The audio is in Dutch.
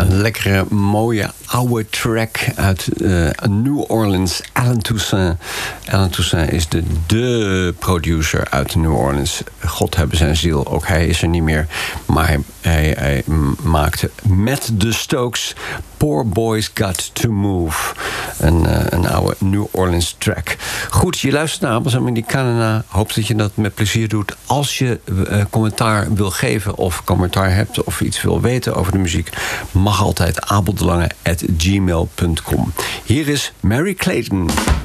Een lekkere, mooie, oude track uit New Orleans. Alan Toussaint. Alan Toussaint is de producer uit New Orleans. God hebben zijn ziel. Ook hij is er niet meer. Maar hij maakte met de Stokes Poor Boys Got to Move. Een oude New Orleans track. Goed, je luistert naar Abels Americana. Hoop dat je dat met plezier doet. Als je commentaar wil geven of commentaar hebt of iets wil weten over de muziek, mag altijd abeldelange@gmail.com. Hier is Mary Clayton.